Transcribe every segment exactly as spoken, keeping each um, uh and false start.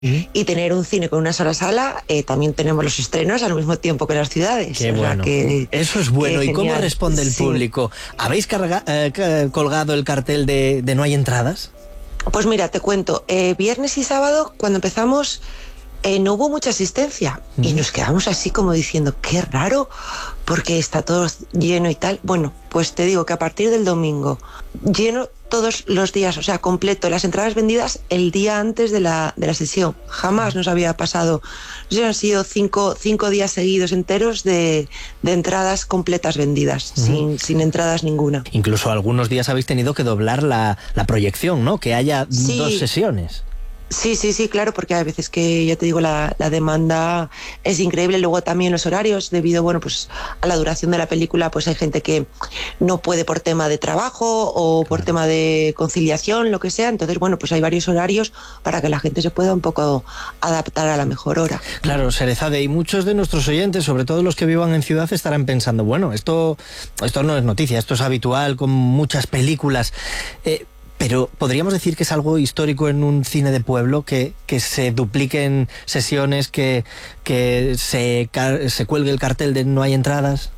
¿Mm? Y tener un cine con una sola sala, eh, también tenemos los estrenos al mismo tiempo que las ciudades. Qué o sea, bueno. que, Eso es bueno. ¿Y cómo responde el sí. público? ¿Habéis carga, eh, colgado el cartel de, de no hay entradas? Pues mira, te cuento, eh, viernes y sábado, cuando empezamos, eh, no hubo mucha asistencia. Mm. Y nos quedamos así como diciendo, qué raro, porque está todo lleno y tal. Bueno, pues te digo que a partir del domingo, lleno todos los días, o sea, completo, las entradas vendidas el día antes de la, de la sesión. Jamás nos había pasado. No sé, han sido cinco, cinco días seguidos enteros de, de entradas completas vendidas, uh-huh. sin, sin entradas ninguna. Incluso algunos días habéis tenido que doblar la, la proyección, ¿no? Que haya sí. dos sesiones. Sí, sí, sí, claro, porque hay veces que, ya te digo, la, la demanda es increíble. Luego también los horarios, debido, bueno, pues a la duración de la película, pues hay gente que no puede por tema de trabajo o por claro. tema de conciliación, lo que sea. Entonces, bueno, pues hay varios horarios para que la gente se pueda un poco adaptar a la mejor hora. Claro, Sherezade, y muchos de nuestros oyentes, sobre todo los que vivan en ciudad, estarán pensando, bueno, esto, esto no es noticia, esto es habitual con muchas películas. Eh, Pero podríamos decir que es algo histórico en un cine de pueblo, que, que se dupliquen sesiones, que, que se, se cuelgue el cartel de no hay entradas.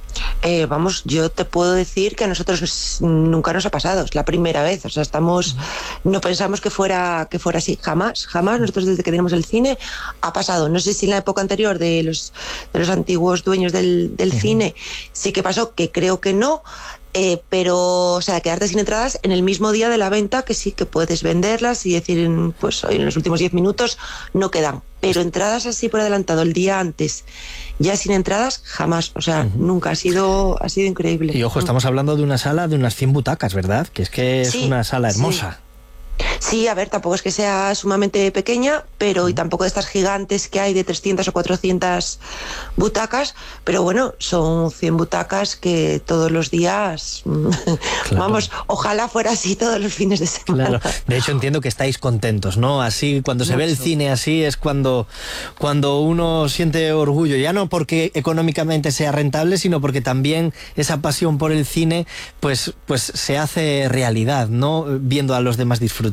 Eh, vamos, yo te puedo decir que a nosotros nunca nos ha pasado, es la primera vez, o sea, estamos, no pensamos que fuera, que fuera así, jamás, jamás, nosotros desde que tenemos el cine ha pasado. No sé si en la época anterior de los, de los antiguos dueños del, del uh-huh. cine sí que pasó, que creo que no. Eh, pero, o sea, quedarte sin entradas en el mismo día de la venta, que sí que puedes venderlas y decir, pues hoy en los últimos diez minutos no quedan. Pero entradas así por adelantado el día antes, ya sin entradas, jamás. O sea, uh-huh. nunca. Ha sido, ha sido increíble. Y ojo, estamos hablando de una sala de unas cien butacas, ¿verdad? Que es que es sí, una sala hermosa. Sí. Sí, a ver, tampoco es que sea sumamente pequeña, pero y tampoco de estas gigantes que hay de trescientas o cuatrocientas butacas, pero bueno, son cien butacas que todos los días, claro. vamos, ojalá fuera así todos los fines de semana. Claro. De hecho, entiendo que estáis contentos, ¿no? Así, cuando se Mucho. ve el cine así, es cuando, cuando uno siente orgullo, ya no porque económicamente sea rentable, sino porque también esa pasión por el cine, pues, pues se hace realidad, ¿no? Viendo a los demás disfrutar.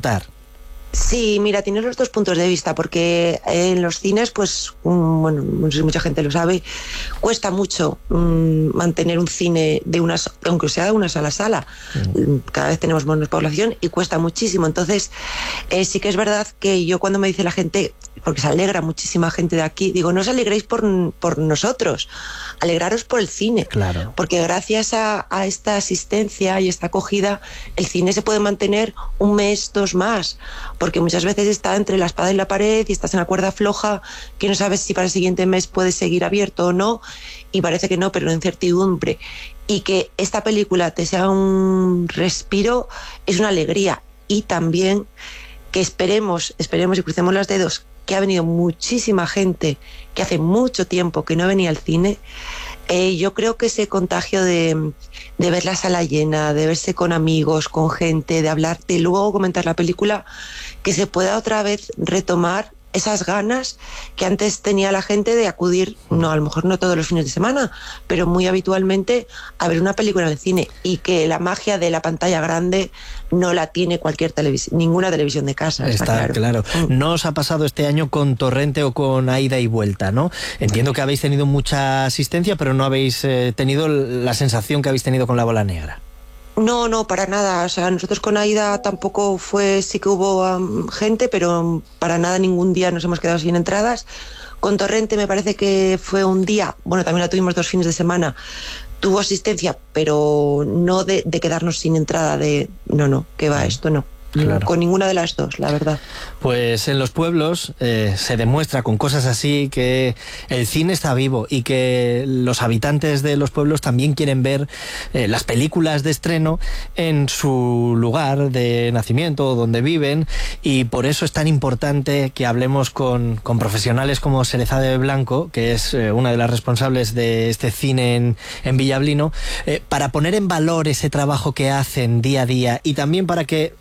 Sí, mira, tienes los dos puntos de vista, porque en los cines, pues, um, bueno, no sé si mucha gente lo sabe, cuesta mucho um, mantener un cine de una, aunque sea de una sola sala. Mm. Cada vez tenemos menos población y cuesta muchísimo. Entonces, eh, sí que es verdad que yo cuando me dice la gente, porque se alegra muchísima gente de aquí, digo, no os alegréis por, por nosotros, alegraros por el cine. Claro. Porque gracias a, a esta asistencia y esta acogida, el cine se puede mantener un mes, dos más. Porque muchas veces está entre la espada y la pared y estás en la cuerda floja, que no sabes si para el siguiente mes puedes seguir abierto o no, y parece que no, pero en incertidumbre. Y que esta película te sea un respiro es una alegría. Y también que esperemos, esperemos y crucemos los dedos, que ha venido muchísima gente que hace mucho tiempo que no venía al cine. Eh, yo creo que ese contagio de, de ver la sala llena, de verse con amigos, con gente, de hablar, de luego comentar la película, que se pueda otra vez retomar esas ganas que antes tenía la gente de acudir, no, a lo mejor no todos los fines de semana, pero muy habitualmente a ver una película en el cine, y que la magia de la pantalla grande no la tiene cualquier televisión, ninguna televisión de casa. Está, está claro. claro. No os ha pasado este año con Torrente o con A Ida y Vuelta, ¿no? Entiendo que habéis tenido mucha asistencia, pero no habéis eh, tenido la sensación que habéis tenido con La Bola Negra. No, no, para nada. O sea, nosotros con Aida tampoco fue, sí que hubo um, gente, pero para nada ningún día nos hemos quedado sin entradas. Con Torrente me parece que fue un día, bueno, también la tuvimos dos fines de semana, tuvo asistencia, pero no de, de quedarnos sin entrada, de no, no, que va, esto no. Claro. Con ninguna de las dos, la verdad. Pues en los pueblos eh, se demuestra con cosas así que el cine está vivo y que los habitantes de los pueblos también quieren ver eh, las películas de estreno en su lugar de nacimiento, donde viven, y por eso es tan importante que hablemos con, con profesionales como Sherezade Blanco, que es eh, una de las responsables de este cine en, en Villablino, eh, para poner en valor ese trabajo que hacen día a día, y también para que los espectadores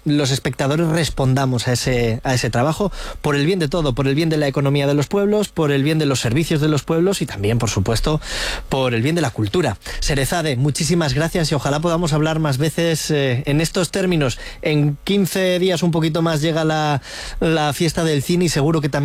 espectadores respondamos a ese, a ese trabajo, por el bien de todo, por el bien de la economía de los pueblos, por el bien de los servicios de los pueblos y también, por supuesto, por el bien de la cultura. Sherezade, muchísimas gracias y ojalá podamos hablar más veces eh, en estos términos. En quince días, un poquito más, llega la, la fiesta del cine y seguro que también